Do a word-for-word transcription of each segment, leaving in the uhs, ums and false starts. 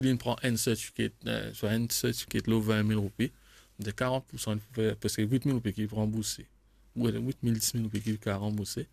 il prend un certificat, euh, soit un certificat, là, vingt mille roupies, de quarante pour cent, parce que huit mille roupies qui prend remboursé. huit mille, dix mille roupies qui prend remboursé.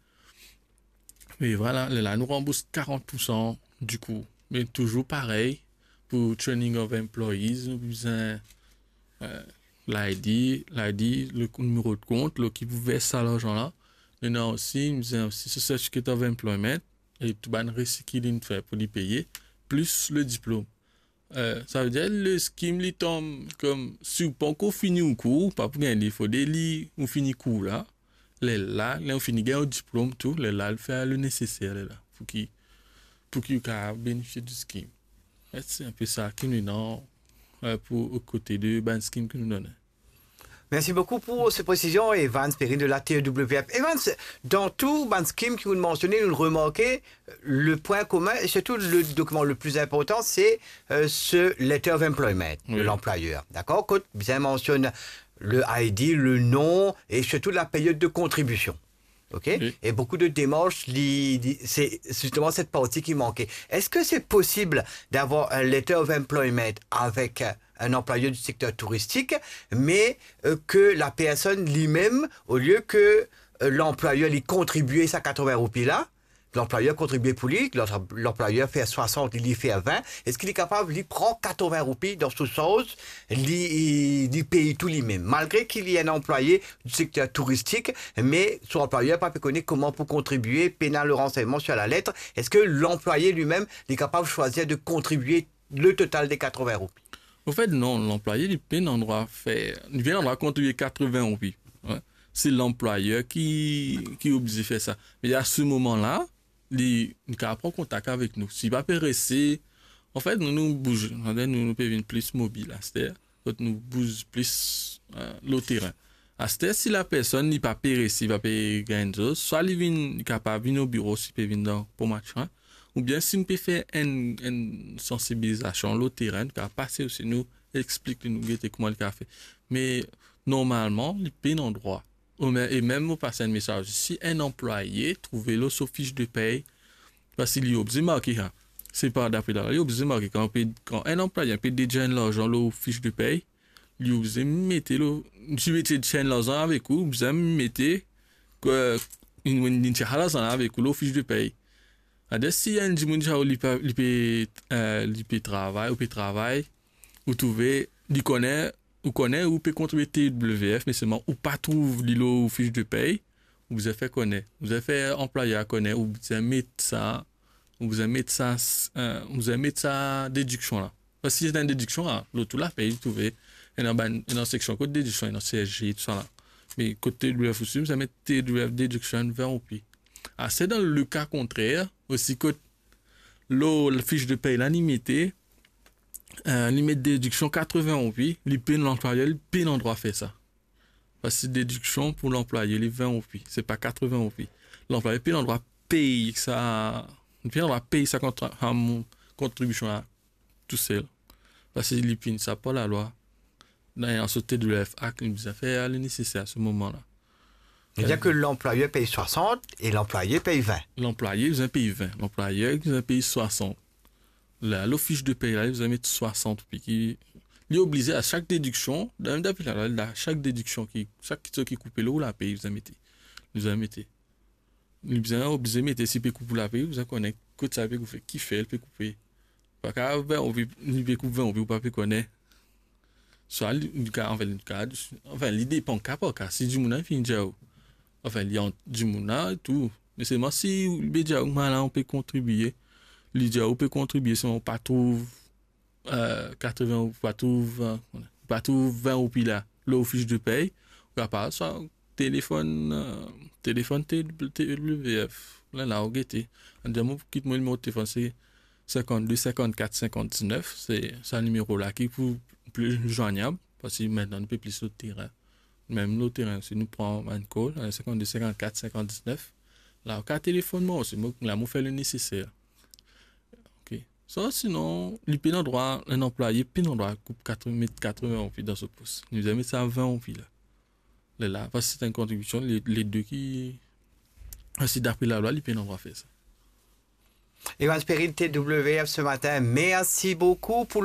Mais voilà, là, nous rembourse quarante pour cent du coup. Mais toujours pareil, pour training of employees, nous besoin euh, l'I D, l'I D, le numéro de compte, là, qui vous verse ça l'argent-là. Et nous aussi, nous besoin aussi ce certificate of employment et tout le récit qu'il fait pour les payer, plus le diplôme. Euh, ça veut dire le scheme li tombe comme si vous pas encore fini un cours, pas pour gagner, il faut des lits, on finit cours là. Là, là, là, on finit gagner un diplôme, tout, là, là, il fait le nécessaire là, pour qu'il pour qu'il puisse bénéficier du scheme. C'est un peu ça qui nous donne euh, pour au côté de ban scheme que nous donne. Merci beaucoup pour ces précisions, Evans Perrin de la T E W F. Evans, dans tout ban scheme que vous mentionnez, nous le remarquez, le point commun, et surtout le document le plus important, c'est euh, ce letter of employment oui. de l'employeur. D'accord? Quand bien mentionne le I D, le nom et surtout la période de contribution. OK? Oui. Et beaucoup de démarches, c'est justement cette partie qui manquait. Est-ce que c'est possible d'avoir un letter of employment avec un employeur du secteur touristique, mais euh, que la personne lui-même, au lieu que euh, l'employeur lui contribue sa quatre-vingts roupies là, l'employeur contribue pour lui, l'employeur fait soixante, il lui fait vingt, est-ce qu'il est capable, il prend quatre-vingts roupies dans ce sens, il, il paye tout lui-même, malgré qu'il y ait un employé du secteur touristique, mais son employeur n'a pas connu comment pour contribuer, pénal le renseignement sur la lettre, est-ce que l'employé lui-même est capable de choisir de contribuer le total des quatre-vingts roupies? Au fait, non, l'employé, il peut en droit faire, il vient en droit contribuer quatre-vingts roupies. Ouais. C'est l'employeur qui, qui est obligé de faire ça. Mais à ce moment-là, il peut prendre contact avec nous. S'il va pas rester, en fait, nous nous bougeons, nous nous pouvons plus mobile, c'est-à-dire, nous bougeons plus euh, le terrain. C'est-à-dire, si la personne n'est pas pérée, il va pas gagner de choses, soit il est capable de venir au bureau, s'il peut venir pour match, hein? Ou bien si nous pouvons faire une, une sensibilisation, le terrain, nous pouvons passer aussi, nous expliquer nous comment il a fait. Mais normalement, il peut un endroit. Et même nous passer un message. Si un employé trouve le sur fiche de paye, parce qu'il est obligé de marquer, c'est pas d'après là, il est obligé de marquer quand, quand un employé peut déjà l'argent le fiche de paye, il est obligé de mettre le, si vous mettez l'argent avec vous, vous allez mettre une une avec vous le fiche de paye. Alors, si il y a un dimanche où il peut, il peut, euh, il peut travailler, ou peut travailler, ou trouver, il connaît, ou connaît, ou peut contribuer T W F, mais seulement, ou pas trouve l'îlot ou fiche de paye, ou vous avez fait connaître, vous avez fait employé à connaître, ou vous avez mis ça, ou vous avez mis ça, euh, vous avez mis ça déduction là. Parce que si c'est une déduction là, l'autre là, paye, vous trouvez, et dans la section côté déduction, et dans C S G, tout ça là. Mais côté T W F aussi, vous avez mis T W F déduction vingt roupies. Ah, c'est dans le cas contraire, aussi que la fiche de paye là, limité, euh, limite déduction quatre-vingts roupies, il paye l'employeur, il paye l'endroit faire ça. Parce que déduction pour l'employé, les vingt roupies, c'est pas quatre-vingts roupies. L'employé paye l'endroit paye ça, il paye l'endroit paye sa contribution là, tout seul. Parce qu'il paye ça pas la loi. Dans ce T W F Act, il a fait le nécessaire à ce moment-là. C'est-à-dire que l'employeur paye soixante et l'employé paye vingt. L'employé, vous avez payé vingt. L'employeur, vous avez payé soixante. Là, le fiche de paye, là, vous avez mis soixante. Puis qui, il est obligé à chaque déduction, depuis là, là, chaque déduction, qui, chaque qui qui coupe l'eau, la paye, vous avez mis. Vous avez mis. Il est obligé de mettre, si vous couper la paye, vous avez connecté. Que ça peut couper, qui fait, il peut couper. Parce qu'il peut couper vingt, on ne peut pas connaître. Soit, enfin, l'idée, pas en cas par cas. Si du monde a fini déjà. Enfin, il y a du monde et tout. Mais c'est moi, si on peut contribuer. L'idée, on peut contribuer si on pas trouve euh, quatre-vingts ou pas trouve, pas trouve vingt roupies là, le fiche de paye. On va pas ça, téléphone, euh, téléphone T W F. Là, là, on guette. On dit, moi, quitte mon numéro de téléphone, c'est cinquante-deux, cinquante-quatre, cinquante-neuf. C'est ce numéro-là qui est plus joignable. Parce que maintenant, on peut plus sur le terrain. Même le terrain, si nous prenons un call, cinquante-deux, cinquante-quatre, cinquante-dix-neuf, là, au téléphone, moi aussi, là, moi, fait le nécessaire. Ok. Ça, sinon, il peut droit, un employé, peut droit, coupe quatre-vingts dans ce poste. Nous avons mis ça à vingt on là. Là, là, parce que c'est une contribution, les, les deux qui, si d'après la loi, il peut droit faire ça. Evans Perrin, T W F ce matin, merci beaucoup pour